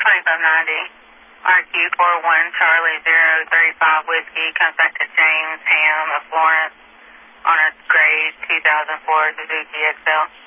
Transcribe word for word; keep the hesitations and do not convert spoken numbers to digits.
twenty-five ninety. R Q four one Charlie zero thirty-five Whiskey comes back to James Ham of Florence on a gray two thousand four Suzuki X L.